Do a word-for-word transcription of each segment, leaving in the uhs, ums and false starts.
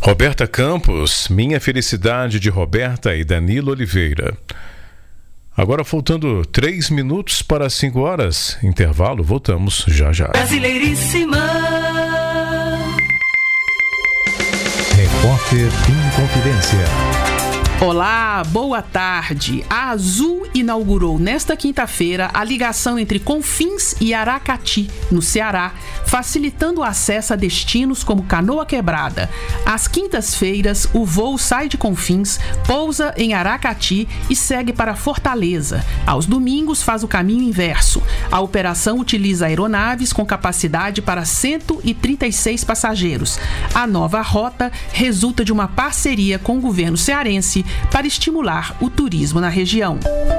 Roberta Campos, Minha Felicidade, de Roberta e Danilo Oliveira. Agora faltando três minutos para cinco horas. Intervalo, voltamos já já. Brasileiríssima. Repórter Inconfidência. Olá, boa tarde. A Azul inaugurou nesta quinta-feira a ligação entre Confins e Aracati, no Ceará, facilitando o acesso a destinos como Canoa Quebrada. Às quintas-feiras, o voo sai de Confins, pousa em Aracati e segue para Fortaleza. Aos domingos, faz o caminho inverso. A operação utiliza aeronaves com capacidade para cento e trinta e seis passageiros. A nova rota resulta de uma parceria com o governo cearense para estimular o turismo na região.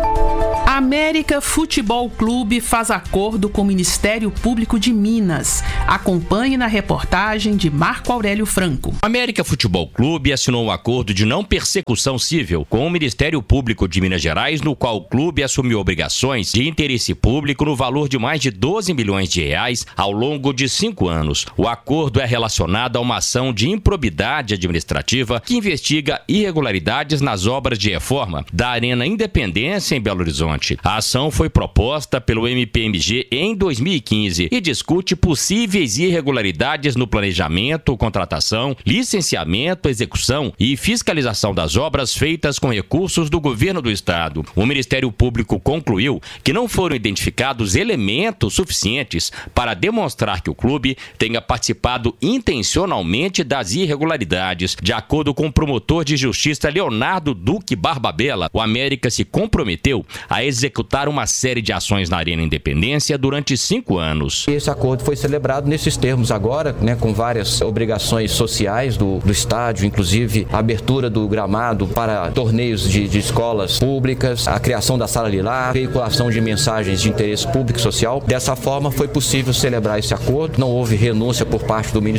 América Futebol Clube faz acordo com o Ministério Público de Minas. Acompanhe na reportagem de Marco Aurélio Franco. América Futebol Clube assinou um acordo de não persecução civil com o Ministério Público de Minas Gerais, no qual o clube assumiu obrigações de interesse público no valor de mais de doze milhões de reais ao longo de cinco anos. O acordo é relacionado a uma ação de improbidade administrativa que investiga irregularidades nas obras de reforma da Arena Independência em Belo Horizonte. A ação foi proposta pelo M P M G em dois mil e quinze e discute possíveis irregularidades no planejamento, contratação, licenciamento, execução e fiscalização das obras feitas com recursos do governo do estado. O Ministério Público concluiu que não foram identificados elementos suficientes para demonstrar que o clube tenha participado intencionalmente das irregularidades. De acordo com o promotor de justiça Leonardo Duque Barbabella, o América se comprometeu a executar uma série de ações na Arena Independência durante cinco anos. Esse acordo foi celebrado nesses termos agora, né, com várias obrigações sociais do, do estádio, inclusive a abertura do gramado para torneios de, de escolas públicas, a criação da sala Lilar, veiculação de mensagens de interesse público e social. Dessa forma foi possível celebrar esse acordo, não houve renúncia por parte do Ministério